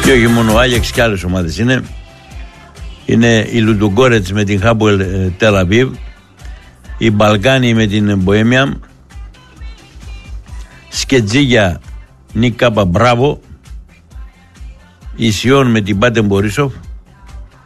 Και όχι μόνο ο Άγιαξ και άλλες ομάδες είναι. Είναι η Λουντογκόρετς με την Χάμπουελ Τελαβίβ, η Μπαλκάνη με την Μποέμια, Σκετζίγια Νικάπα Μπράβο, η Σιόν με την Μπάτεν Μπορίσοφ,